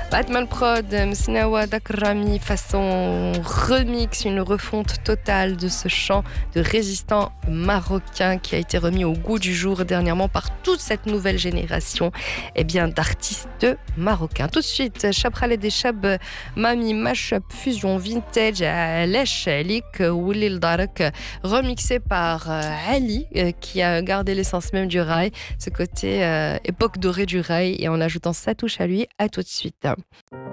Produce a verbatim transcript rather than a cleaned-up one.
Batman Prod, Msnawa Dakrami, façon remix, une refonte totale de ce chant de résistant marocain qui a été remis au goût du jour dernièrement par toute cette nouvelle génération eh bien, d'artistes marocains. Tout de suite, Chaprale des Chab, Mami Mashup Fusion Vintage, Lesh Lik, Willil Darak, remixé par Ali, qui a gardé l'essence même du rail, ce côté euh, époque dorée du rail, et en ajoutant sa touche à lui. À tout de suite.